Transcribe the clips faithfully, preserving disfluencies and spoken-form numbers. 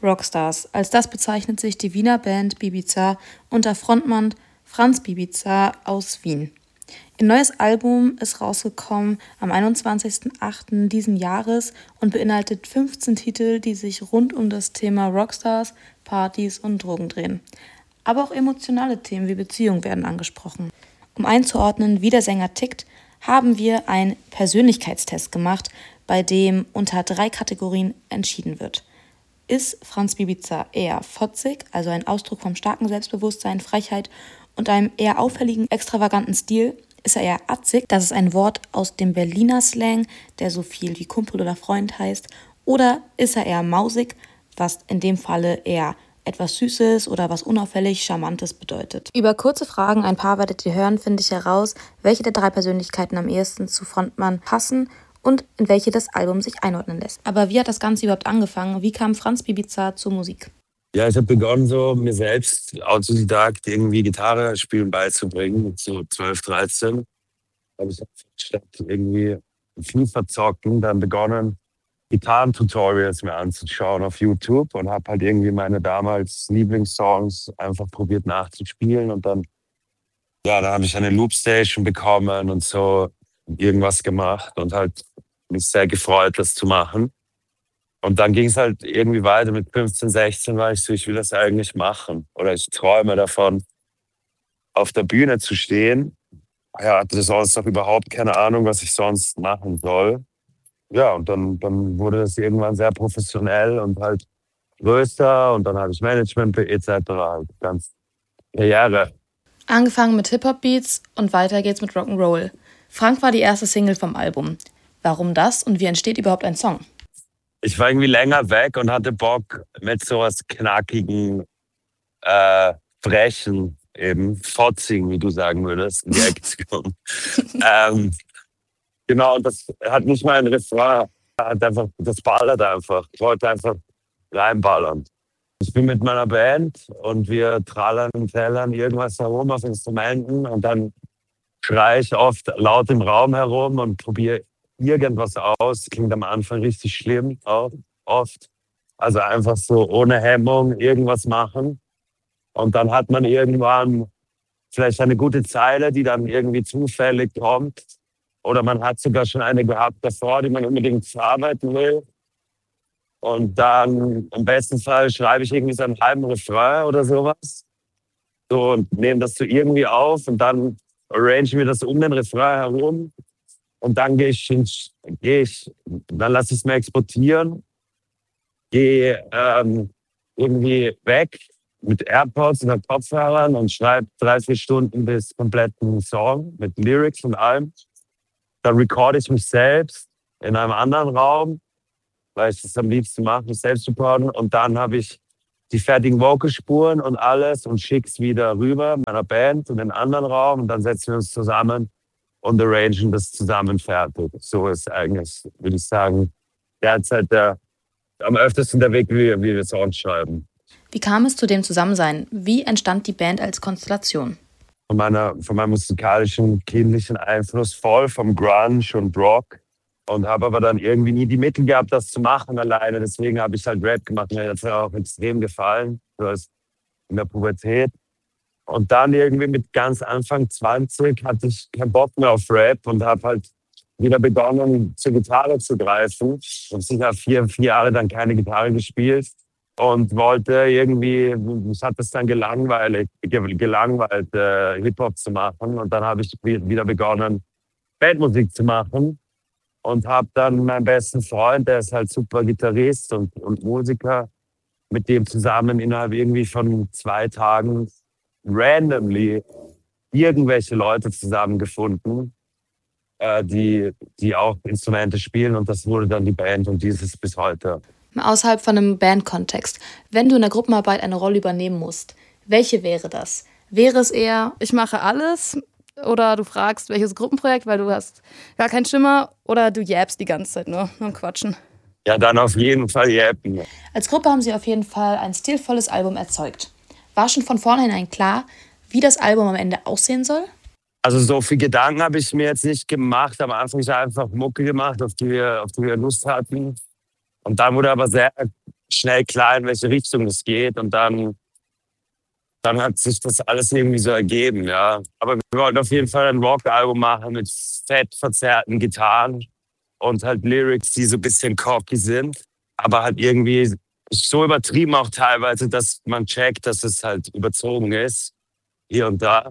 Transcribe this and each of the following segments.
Rockstars. Als das bezeichnet sich die Wiener Band Bibiza unter Frontmann Franz Bibiza aus Wien. Ihr neues Album ist rausgekommen am einundzwanzigsten achten diesen Jahres und beinhaltet fünfzehn Titel, die sich rund um das Thema Rockstars, Partys und Drogen drehen. Aber auch emotionale Themen wie Beziehung werden angesprochen. Um einzuordnen, wie der Sänger tickt, haben wir einen Persönlichkeitstest gemacht, bei dem unter drei Kategorien entschieden wird. Ist Franz Bibiza eher fotzig, also ein Ausdruck vom starken Selbstbewusstsein, Frechheit und einem eher auffälligen, extravaganten Stil? Ist er eher atzig, das ist ein Wort aus dem Berliner Slang, der so viel wie Kumpel oder Freund heißt? Oder ist er eher mausig, was in dem Falle eher etwas Süßes oder was unauffällig Charmantes bedeutet? Über kurze Fragen, ein paar werdet ihr hören, finde ich heraus, welche der drei Persönlichkeiten am ehesten zu Frontmann passen und in welche das Album sich einordnen lässt. Aber wie hat das Ganze überhaupt angefangen? Wie kam Franz Bibiza zur Musik? Ja, ich habe begonnen, so mir selbst autodidakt irgendwie Gitarre spielen beizubringen. So zwölf, dreizehn habe ich statt irgendwie viel verzocken, dann begonnen, Gitarrentutorials mir anzuschauen auf YouTube und habe halt irgendwie meine damals Lieblingssongs einfach probiert nachzuspielen. Und dann, ja, da habe ich eine Loopstation bekommen und so irgendwas gemacht und halt mich sehr gefreut, das zu machen. Und dann ging es halt irgendwie weiter. Mit fünfzehn, sechzehn war ich so, ich will das eigentlich machen. Oder ich träume davon, auf der Bühne zu stehen. Ja, hatte sonst noch überhaupt keine Ahnung, was ich sonst machen soll. Ja, und dann, dann wurde das irgendwann sehr professionell und halt größer. Und dann habe ich Management et cetera. Halt ganz Karriere. Angefangen mit Hip-Hop-Beats und weiter geht's mit Rock'n'Roll. Frank war die erste Single vom Album. Warum das und wie entsteht überhaupt ein Song? Ich war irgendwie länger weg und hatte Bock mit sowas knackigen, äh, frechen, eben fotzigen, wie du sagen würdest, in die Ecke zu kommen. ähm, genau, und das hat nicht mal ein Refrain, hat einfach, das ballert einfach. Ich wollte einfach reinballern. Ich bin mit meiner Band und wir trallern und tellern irgendwas herum auf Instrumenten und dann schreie ich oft laut im Raum herum und probiere irgendwas aus. Klingt am Anfang richtig schlimm, auch oft. Also einfach so ohne Hemmung irgendwas machen. Und dann hat man irgendwann vielleicht eine gute Zeile, die dann irgendwie zufällig kommt. Oder man hat sogar schon eine gehabt davor, die man unbedingt verarbeiten will. Und dann im besten Fall schreibe ich irgendwie so einen halben Refrain oder sowas. So und nehme das so irgendwie auf und dann arrange mir das um den Refrain herum. Und dann gehe ich, geh ich, dann lasse ich es mir exportieren, gehe ähm, irgendwie weg mit AirPods oder Kopfhörern und schreibe drei, vier Stunden bis kompletten Song mit Lyrics und allem. Dann recorde ich mich selbst in einem anderen Raum, weil ich das am liebsten mache, mich selbst recorden. Und dann habe ich die fertigen Vocalspuren und alles und schicke es wieder rüber meiner Band in den anderen Raum. Und dann setzen wir uns zusammen und arrangen das zusammen fertig. So ist eigentlich, würde ich sagen, derzeit der, am öftesten der Weg, wie, wie wir Songs schreiben. Wie kam es zu dem Zusammensein? Wie entstand die Band als Konstellation? Von, meiner, von meinem musikalischen, kindlichen Einfluss voll vom Grunge und Rock und habe aber dann irgendwie nie die Mittel gehabt, das zu machen alleine. Deswegen habe ich halt Rap gemacht. Mir hat es auch extrem gefallen, so als in der Pubertät. Und dann irgendwie mit ganz Anfang zwanzig hatte ich keinen Bock mehr auf Rap und habe halt wieder begonnen, zur Gitarre zu greifen. Ich habe sicher vier, vier Jahre dann keine Gitarre gespielt und wollte irgendwie, mich hat es dann gelangweilt, gelangweilt äh, Hip-Hop zu machen. Und dann habe ich wieder begonnen, Bandmusik zu machen und habe dann meinen besten Freund, der ist halt super Gitarrist und, und Musiker, mit dem zusammen innerhalb irgendwie von zwei Tagen randomly irgendwelche Leute zusammengefunden, äh, die, die auch Instrumente spielen und das wurde dann die Band und die ist es bis heute. Außerhalb von einem Bandkontext, wenn du in der Gruppenarbeit eine Rolle übernehmen musst, welche wäre das? Wäre es eher, ich mache alles oder du fragst, welches Gruppenprojekt, weil du hast gar keinen Schimmer oder du jappst die ganze Zeit nur und quatschen? Ja, dann auf jeden Fall jappen. Als Gruppe haben sie auf jeden Fall ein stilvolles Album erzeugt. War schon von vornherein klar, wie das Album am Ende aussehen soll? Also so viel Gedanken habe ich mir jetzt nicht gemacht. Am Anfang habe ich einfach Mucke gemacht, auf die wir, auf die wir Lust hatten. Und dann wurde aber sehr schnell klar, in welche Richtung es geht. Und dann, dann hat sich das alles irgendwie so ergeben, ja. Aber wir wollten auf jeden Fall ein Rock-Album machen mit fett verzerrten Gitarren und halt Lyrics, die so ein bisschen cocky sind. Aber halt irgendwie so übertrieben auch teilweise, dass man checkt, dass es halt überzogen ist. Hier und da.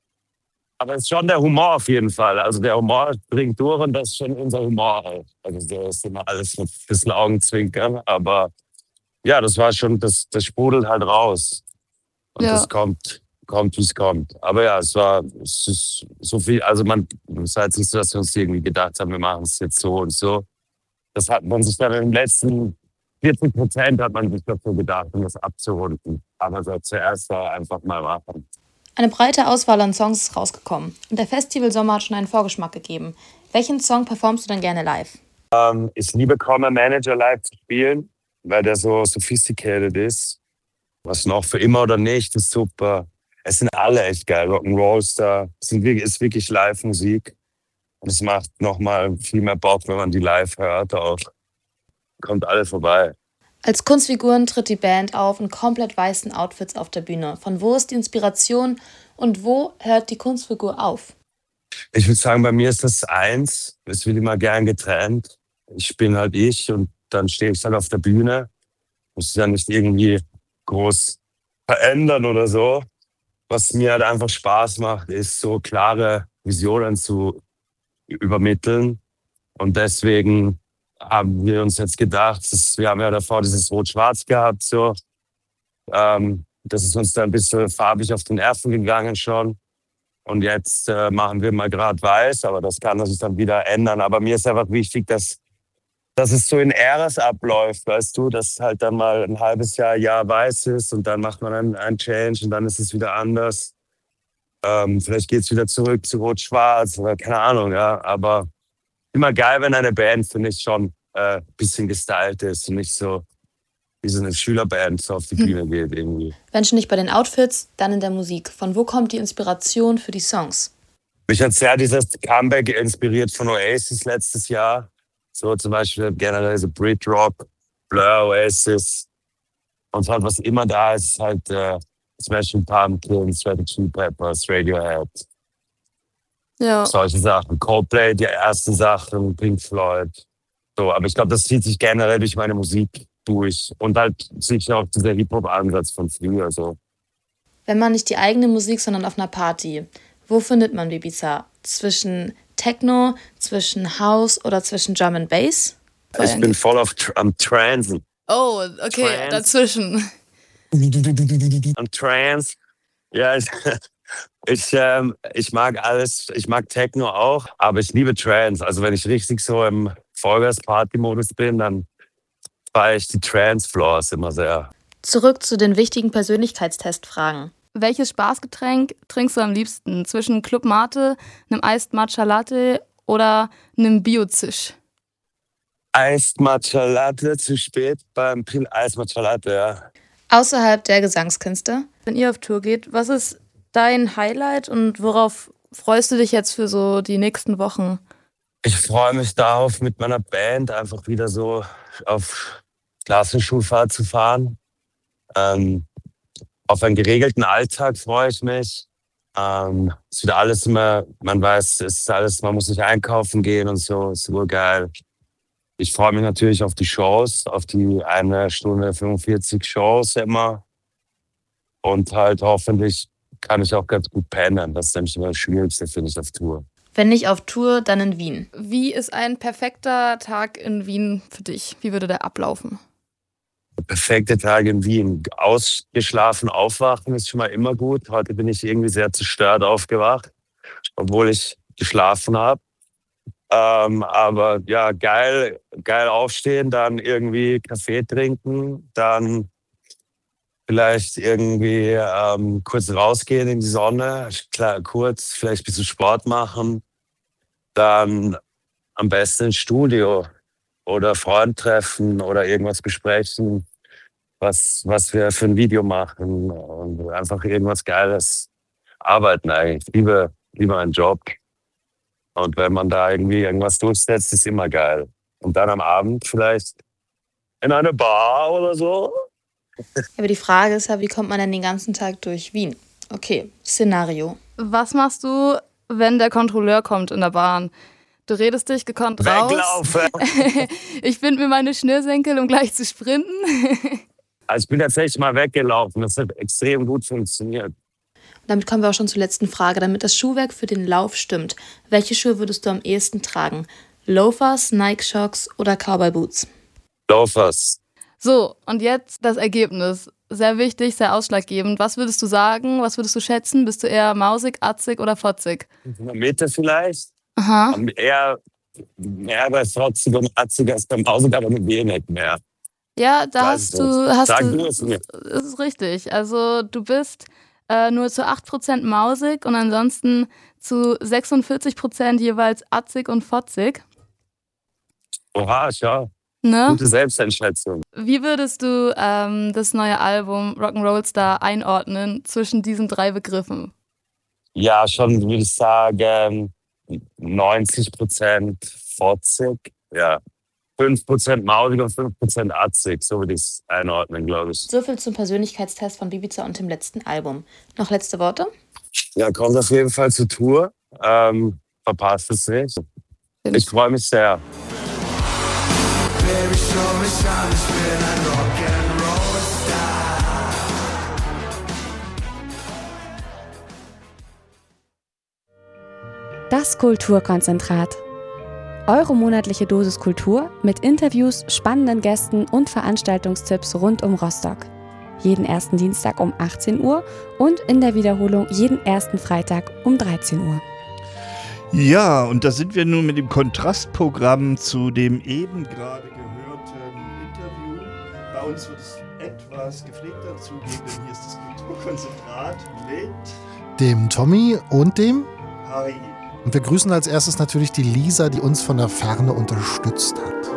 Aber es ist schon der Humor auf jeden Fall. Also der Humor bringt durch und das ist schon unser Humor halt. Also so ist immer alles mit ein bisschen Augenzwinkern. Aber ja, das war schon, das, das sprudelt halt raus. Und Ja. das kommt, kommt, wie es kommt. Aber ja, es war, es ist so viel, also man, es war jetzt nicht so, dass wir uns irgendwie gedacht haben, wir machen es jetzt so und so. Das hat man sich dann in den letzten vierzig Prozent hat man sich dafür gedacht, um das abzurunden. Aber so zuerst war einfach mal machen. Eine breite Auswahl an Songs ist rausgekommen und der Festivalsommer hat schon einen Vorgeschmack gegeben. Welchen Song performst du denn gerne live? Ähm, ich liebe Common Manager live zu spielen, weil der so sophisticated ist. Was noch für immer oder nicht, ist super. Es sind alle echt geil. Rock'n'Roll Star, es sind wirklich- ist wirklich Live-Musik. Und es macht nochmal viel mehr Bock, wenn man die live hört. Auch kommt alle vorbei. Als Kunstfiguren tritt die Band auf in komplett weißen Outfits auf der Bühne. Von wo ist die Inspiration und wo hört die Kunstfigur auf? Ich würde sagen, bei mir ist das eins. Es wird immer gern getrennt. Ich bin halt ich und dann stehe ich halt auf der Bühne. Muss ja nicht irgendwie groß verändern oder so. Was mir halt einfach Spaß macht, ist so klare Visionen zu übermitteln. Und deswegen haben wir uns jetzt gedacht, das, wir haben ja davor dieses Rot-Schwarz gehabt, so. Ähm, das ist uns dann ein bisschen farbig auf den Nerven gegangen schon. Und jetzt äh, machen wir mal gerade weiß, aber das kann sich dann wieder ändern. Aber mir ist einfach wichtig, dass, dass es so in Äras abläuft, weißt du, dass halt dann mal ein halbes Jahr, Jahr weiß ist und dann macht man einen, einen Change und dann ist es wieder anders. Ähm, vielleicht geht es wieder zurück zu Rot-Schwarz oder keine Ahnung, ja. Aber immer geil, wenn eine Band, finde ich, schon ein äh, bisschen gestylt ist und nicht so wie so eine Schülerband so auf die Bühne geht irgendwie. Wenn schon nicht bei den Outfits, dann in der Musik. Von wo kommt die Inspiration für die Songs? Mich hat sehr dieses Comeback inspiriert von Oasis letztes Jahr. So zum Beispiel generell so Brit-Rock, Blur, Oasis. Und halt was immer da ist, ist halt äh, Smashing Pumpkins, Red Hot Chili Peppers, Radiohead. Ja. Solche Sachen. Coldplay, die ersten Sachen, Pink Floyd. So, aber ich glaube, das zieht sich generell durch meine Musik durch. Und halt sicher auch dieser Hip-Hop-Ansatz von früher. So. Wenn man nicht die eigene Musik, sondern auf einer Party, wo findet man Bibiza? Zwischen Techno, zwischen House oder zwischen Drum and Bass? Ich bin voll auf tr- am Transen. Oh, okay, Trance. dazwischen. Am Trance. Ja, ich, ich, ähm, ich mag alles. Ich mag Techno auch, aber ich liebe Trance. Also wenn ich richtig so im Vollgas-Party-Modus bin, dann feiere ich die Trance-Floors immer sehr. Zurück zu den wichtigen Persönlichkeitstestfragen. Welches Spaßgetränk trinkst du am liebsten? Zwischen Club Mate, einem Iced Matcha Latte oder einem Bio-Zisch? Iced Matcha Latte, zu spät beim Pil Iced Matcha Latte, ja. Außerhalb der Gesangskünste? Wenn ihr auf Tour geht, was ist dein Highlight und worauf freust du dich jetzt für so die nächsten Wochen? Ich freue mich darauf, mit meiner Band einfach wieder so auf Klassenschulfahrt zu fahren. Ähm, auf einen geregelten Alltag freue ich mich. Ähm, es wird alles immer, man weiß, es ist alles, man muss nicht einkaufen gehen und so, ist urgeil. Ich freue mich natürlich auf die Shows, auf die eine Stunde fünfundvierzig Shows immer. Und halt hoffentlich kann ich auch ganz gut pennen. Das ist nämlich immer das Schwierigste, finde ich, auf Tour. Wenn nicht auf Tour, dann in Wien. Wie ist ein perfekter Tag in Wien für dich? Wie würde der ablaufen? Der perfekte Tag in Wien. Ausgeschlafen aufwachen ist schon mal immer gut. Heute bin ich irgendwie sehr zerstört aufgewacht, obwohl ich geschlafen habe. Ähm, aber ja, geil, geil aufstehen, dann irgendwie Kaffee trinken, dann vielleicht irgendwie ähm, kurz rausgehen in die Sonne, klar, kurz vielleicht ein bisschen Sport machen, dann am besten ins Studio oder Freund treffen oder irgendwas besprechen, was, was wir für ein Video machen und einfach irgendwas Geiles arbeiten eigentlich. Ich liebe, liebe meinen Job. Und wenn man da irgendwie irgendwas durchsetzt, ist immer geil. Und dann am Abend vielleicht in eine Bar oder so. Aber die Frage ist ja, wie kommt man denn den ganzen Tag durch Wien? Okay, Szenario. Was machst du, wenn der Kontrolleur kommt in der Bahn? Du redest dich gekonnt raus. Weglaufen. Ich binde mir meine Schnürsenkel, um gleich zu sprinten. Also ich bin tatsächlich mal weggelaufen. Das hat extrem gut funktioniert. Damit kommen wir auch schon zur letzten Frage. Damit das Schuhwerk für den Lauf stimmt, welche Schuhe würdest du am ehesten tragen? Loafers, Nike Shox oder Cowboy Boots? Loafers. So, und jetzt das Ergebnis. Sehr wichtig, sehr ausschlaggebend. Was würdest du sagen? Was würdest du schätzen? Bist du eher mausig, atzig oder fotzig? In der Mitte vielleicht. Aha. Eher, eher bei fotzig und atzig als beim Mausig, aber mit wenig mehr. Ja, da Weiß hast du... Hast Sag du du es mir. Das ist richtig. Also du bist äh, nur zu acht Prozent mausig und ansonsten zu sechsundvierzig Prozent jeweils atzig und fotzig. Oha, ja. Ne? Gute Selbsteinschätzung. Wie würdest du ähm, das neue Album Rock'n'Roll Star einordnen zwischen diesen drei Begriffen? Ja, schon würde ich sagen neunzig Prozent fotzig. Ja. fünf Prozent mausig und fünf Prozent atzig. So würde ich es einordnen, glaube ich. So viel zum Persönlichkeitstest von Bibiza und dem letzten Album. Noch letzte Worte? Ja, kommt auf jeden Fall zur Tour. Ähm, verpasst es nicht. Ich freue mich sehr. Baby, show mich an, ich bin ein Rock'n'Roll-Star. Das Kulturkonzentrat. Eure monatliche Dosis Kultur mit Interviews, spannenden Gästen und Veranstaltungstipps rund um Rostock. Jeden ersten Dienstag um achtzehn Uhr und in der Wiederholung jeden ersten Freitag um dreizehn Uhr. Ja, und da sind wir nun mit dem Kontrastprogramm zu dem eben gerade gehörten Interview. Bei uns wird es etwas gepflegter zugehen, denn hier ist das Kulturkonzentrat mit dem Tommy und dem Harry. Und wir grüßen als erstes natürlich die Lisa, die uns von der Ferne unterstützt hat.